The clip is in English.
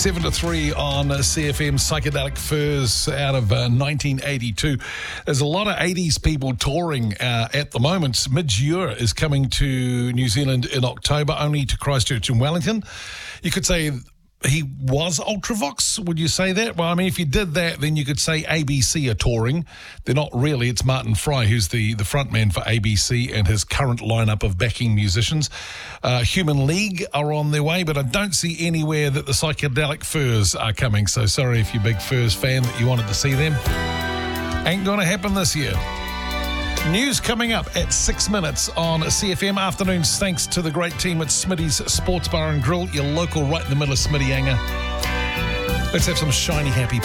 7 to 3 on CFM. Psychedelic Furs out of 1982. There's a lot of 80s people touring at the moment. Midge Ure is coming to New Zealand in October, only to Christchurch and Wellington. You could say he was Ultravox, would you say that? Well, I mean, if you did that, then you could say ABC are touring. They're not really. It's Martin Fry, who's the frontman for ABC and his current lineup of backing musicians. Human League are on their way, but I don't see anywhere that the Psychedelic Furs are coming. So sorry if you're a big Furs fan that you wanted to see them. Ain't going to happen this year. News coming up at 6 minutes on CFM Afternoons, thanks to the great team at Smitty's Sports Bar and Grill, your local right in the middle of Smittyanga. Let's have some shiny, happy people.